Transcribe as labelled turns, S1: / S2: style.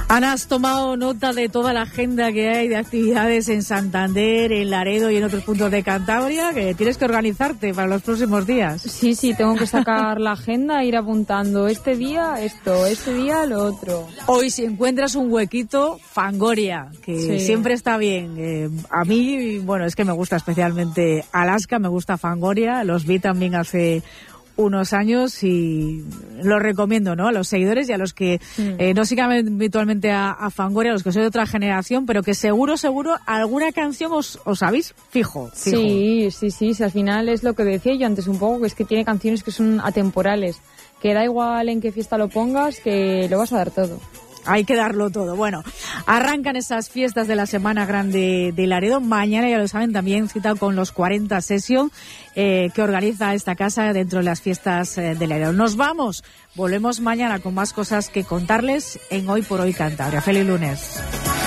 S1: Ana, has tomado nota de toda la agenda que hay de actividades en Santander, en Laredo y en otros puntos de Cantabria, que tienes que organizarte para los próximos días.
S2: Sí, tengo que sacar la agenda, ir apuntando este día esto, este día lo otro.
S1: Hoy, si encuentras un huequito, Fangoria, que siempre está bien. A mí, bueno, es que me gusta especialmente Alaska, me gusta Fangoria, los vi también hace unos años y lo recomiendo, ¿no? A los seguidores y a los que no sigan habitualmente a Fangoria, a los que soy de otra generación, pero que seguro alguna canción os sabéis fijo.
S2: Sí, al final es lo que decía yo antes un poco, que es que tiene canciones que son atemporales, que da igual en qué fiesta lo pongas, que lo vas a dar todo.
S1: Hay que darlo todo. Bueno, arrancan esas fiestas de la Semana Grande de Laredo. Mañana, ya lo saben, también citado con los 40 Session que organiza esta casa dentro de las fiestas de Laredo. Nos vamos. Volvemos mañana con más cosas que contarles en Hoy por Hoy Cantabria. Feliz lunes.